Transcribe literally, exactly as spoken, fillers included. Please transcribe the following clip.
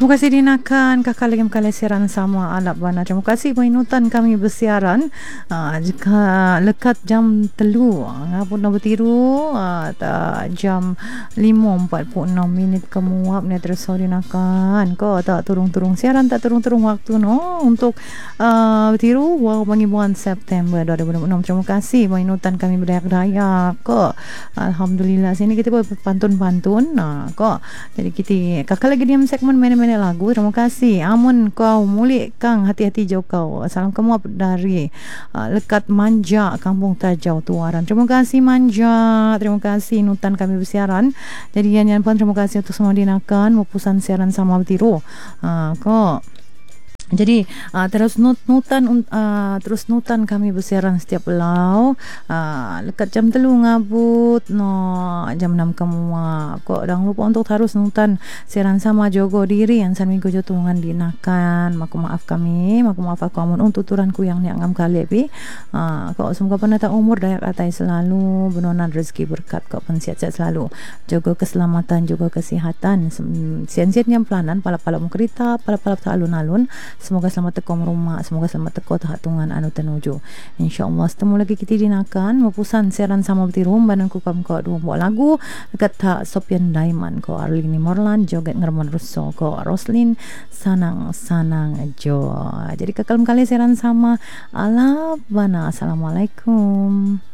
Terima kasih dinakan kakak lagi kali siaran sama alap bana. Terima kasih minutan kami bersiaran uh, jika lekat jam telu ngapun nak bertiru uh, tak jam lima empat puluh enam minit kemuap ni terus dinakan ko tak turung-turung siaran tak turung-turung waktu no untuk uh, bertiru wow bagi bulan September dua ribu dua puluh enam. Terima kasih minutan kami berdayak-dayak ko. Alhamdulillah sini kita buat pantun-pantun nah ko. Jadi kita kakak lagi diam segmen mana-mana lagu. Terima kasih amun kau mulik kang hati-hati jauh kau. Salam kamu dari uh, lekat Manja Kampung Tajau Tuaran. Terima kasih Manja, terima kasih nutan kami bersiaran. Jadi yang pun terima kasih untuk semua dinakan mepusan siaran sama bertiru uh, kok. Jadi uh, terus nut nutan uh, terus nutan kami bersiaran setiap lau uh, lekat jam telu ngabut no jam enam kamu kok jangan lupa untuk harus nutan siaran sama jogo diri yang san minggu jotungan dinakan maku maaf kami maku maaf aku amun untuk turanku yang niangam kali pi uh, kok semoga penata umur dayak atai selalu benonan rezeki berkat kok pensihat-sihat selalu jogo keselamatan jogo kesihatan sian-sian yang pelanan pala-pala mukerita pala-pala tak alun-alun. Semoga selamat teko rumah, semoga selamat teko tahatungan anu tenuju. Insyaallah setemu lagi kita dinakan mepusan siaran sama bertiru banan ku kam ko dua buah lagu dekat tak Sopian Diamond ko Arlini Morlan joget ngermon russo ko Roslin sanang-sanang jo. Jadi kekal kali siaran sama ala bana. Assalamualaikum.